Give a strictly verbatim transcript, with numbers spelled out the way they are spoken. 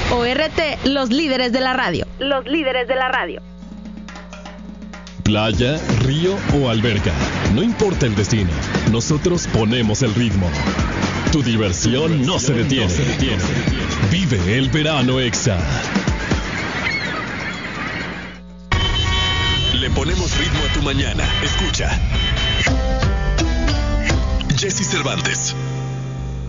O R T, los líderes de la radio. Los líderes de la radio. Playa, río o alberca, no importa el destino, nosotros ponemos el ritmo. Tu diversión no se detiene. No se detiene. Vive el verano Exa. Le ponemos ritmo a tu mañana. Escucha. Jesse Cervantes.